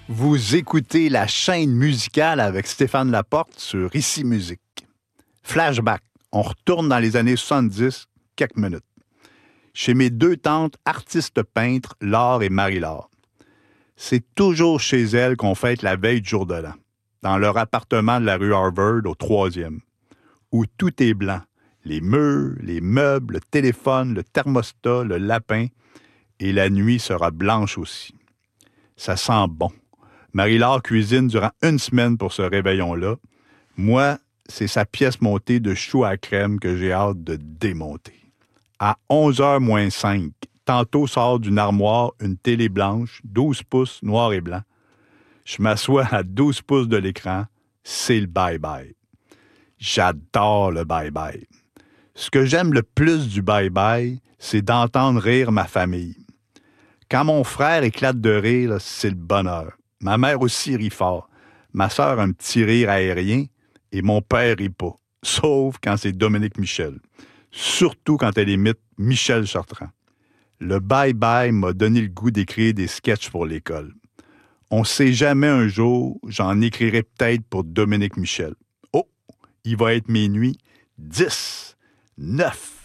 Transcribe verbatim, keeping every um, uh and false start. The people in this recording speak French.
Vous écoutez la chaîne musicale avec Stéphane Laporte sur Ici Musique. Flashback, on retourne dans les années soixante-dix, quelques minutes. Chez mes deux tantes artistes peintres, Laure et Marie-Laure. C'est toujours chez elles qu'on fête la veille du jour de l'an, dans leur appartement de la rue Harvard au troisième, où tout est blanc. Les murs, les meubles, le téléphone, le thermostat, le lapin, et la nuit sera blanche aussi. Ça sent bon. Marie-Laure cuisine durant une semaine pour ce réveillon-là. Moi, c'est sa pièce montée de choux à crème que j'ai hâte de démonter. À onze heures moins cinq, tantôt sort d'une armoire une télé blanche, douze pouces, noir et blanc. Je m'assois à douze pouces de l'écran. C'est le bye-bye. J'adore le bye-bye. Ce que j'aime le plus du bye-bye, c'est d'entendre rire ma famille. Quand mon frère éclate de rire, c'est le bonheur. Ma mère aussi rit fort. Ma sœur a un petit rire aérien et mon père rit pas. Sauf quand c'est Dominique Michel. Surtout quand elle imite Michel Chartrand. Le bye-bye m'a donné le goût d'écrire des sketchs pour l'école. On sait jamais un jour, j'en écrirai peut-être pour Dominique Michel. Oh, il va être minuit dix, neuf,